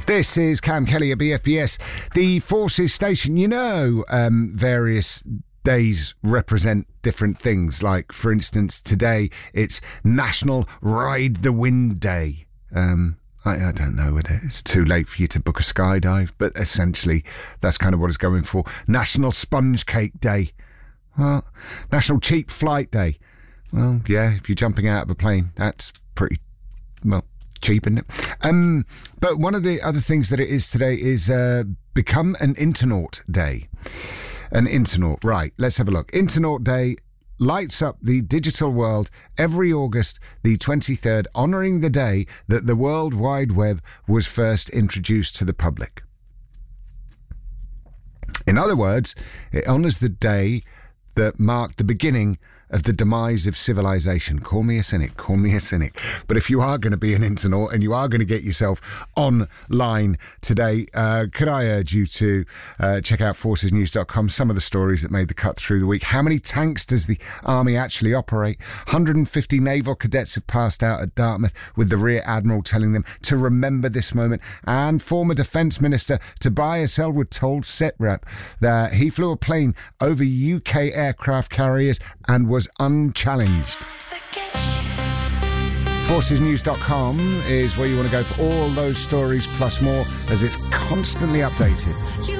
This is Cam Kelly at BFBS, the Forces station. You know, various days represent different things. Like, for instance, today it's National Ride the Wind Day. I don't know whether it's too late for you to book a skydive, but essentially that's kind of what it's going for. National Sponge Cake Day. Well, National Cheap Flight Day. Well, yeah, if you're jumping out of a plane, that's pretty, well, cheap, isn't it? But one of the other things that it is today is Become an Internaut Day. An internaut, right, let's have a look. Internaut Day lights up the digital world every August the 23rd, honouring the day that the World Wide Web was first introduced to the public. In other words, it honours the day that marked the beginning of the demise of civilization. Call me a cynic, But if you are going to be an internaut and you are going to get yourself online today, could I urge you to check out forcesnews.com, some of the stories that made the cut through the week. How many tanks does the Army actually operate? 150 naval cadets have passed out at Dartmouth, with the Rear Admiral telling them to remember this moment. And former Defence Minister Tobias Ellwood told SETREP that he flew a plane over UK aircraft carriers and was unchallenged. Forcesnews.com is where you want to go for all those stories plus more, as it's constantly updated.